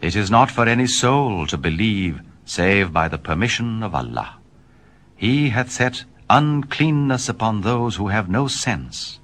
It is not for any soul to believe save by the permission of Allah. He hath set uncleanness upon those who have no sense,